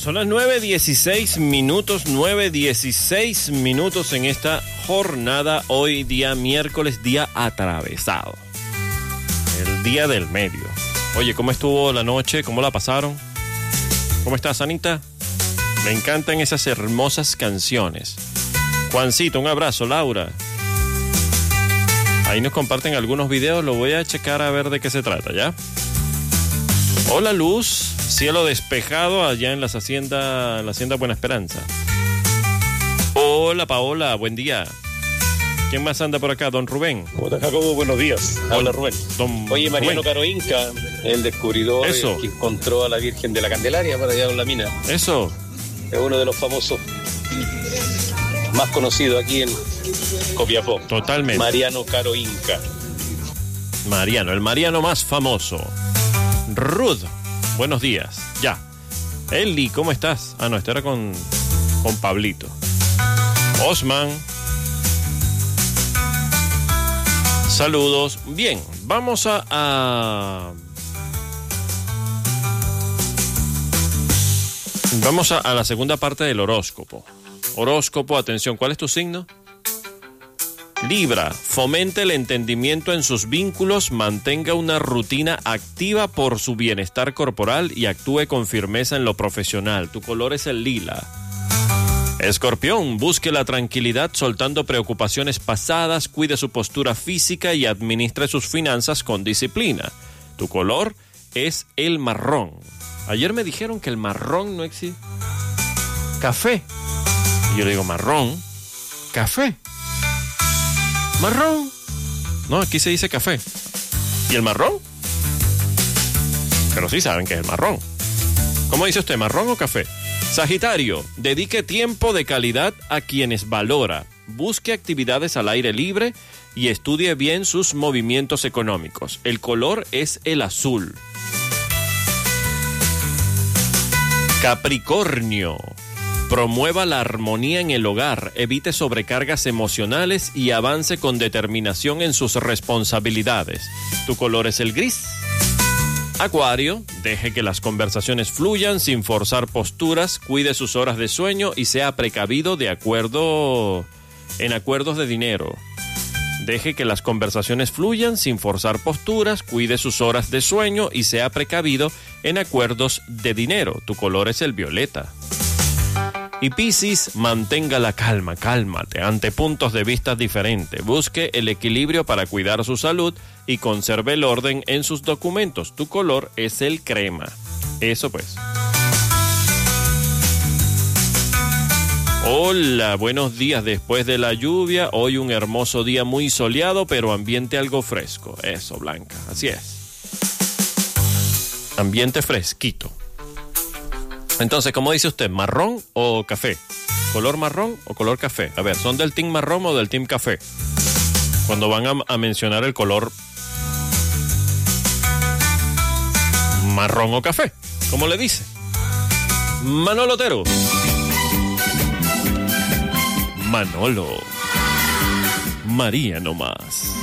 Son las 9:16 minutos en esta jornada. Hoy día miércoles, día atravesado. El día del medio. Oye, ¿cómo estuvo la noche? ¿Cómo la pasaron? ¿Cómo estás, Anita? Me encantan esas hermosas canciones. Juancito, un abrazo. Laura. Ahí nos comparten algunos videos. Lo voy a checar a ver de qué se trata, ¿ya? Hola, Luz. Cielo despejado allá en la hacienda Buena Esperanza. Hola, Paola, buen día. ¿Quién más anda por acá? Don Rubén. ¿Cómo estás, Jacobo? Buenos días. Habla Rubén. Oye, Mariano Caro Inca, el descubridor que encontró a la Virgen de la Candelaria para allá en la mina. Eso. Es uno de los famosos más conocidos aquí en Copiapó. Totalmente. Mariano Caro Inca. Mariano, el Mariano más famoso. Ruth, buenos días. Ya. Eli, ¿cómo estás? Ah, no, este era con Pablito. Osman. Saludos. Bien, vamos a la segunda parte del horóscopo. Horóscopo, atención, ¿cuál es tu signo? Libra, fomente el entendimiento en sus vínculos, mantenga una rutina activa por su bienestar corporal y actúe con firmeza en lo profesional. Tu color es el lila. Escorpión, busque la tranquilidad soltando preocupaciones pasadas, cuide su postura física y administre sus finanzas con disciplina. Tu color es el marrón. Ayer me dijeron que el marrón no existe. Café. Y yo le digo, marrón, café. Marrón. No, aquí se dice café. ¿Y el marrón? Pero sí saben que es el marrón. ¿Cómo dice usted, marrón o café? Sagitario, dedique tiempo de calidad a quienes valora. Busque actividades al aire libre y estudie bien sus movimientos económicos. El color es el azul. Capricornio, promueva la armonía en el hogar, evite sobrecargas emocionales y avance con determinación en sus responsabilidades. Tu color es el gris. Acuario, deje que las conversaciones fluyan sin forzar posturas, cuide sus horas de sueño y sea precavido en acuerdos de dinero. Deje que las conversaciones fluyan sin forzar posturas, cuide sus horas de sueño y sea precavido en acuerdos de dinero. Tu color es el violeta. Y Piscis, mantenga la calma, cálmate ante puntos de vista diferentes. Busque el equilibrio para cuidar su salud y conserve el orden en sus documentos. Tu color es el crema. Eso pues. Hola, buenos días después de la lluvia. Hoy un hermoso día muy soleado, pero ambiente algo fresco. Eso, Blanca, así es. Ambiente fresquito. Entonces, ¿cómo dice usted? ¿Marrón o café? ¿Color marrón o color café? A ver, ¿son del team marrón o del team café? Cuando van a mencionar el color marrón o café, ¿cómo le dice? Manolo Otero. Manolo. María nomás.